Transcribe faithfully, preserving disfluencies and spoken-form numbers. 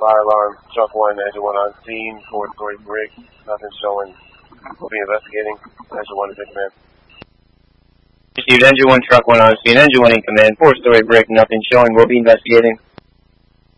fire alarm. Truck one, engine one on scene. Four-story brick. Nothing showing. We'll be investigating. Engine one is in command. Received engine one, truck one on scene. Engine one in command. Four-story brick. Nothing showing. We'll be investigating.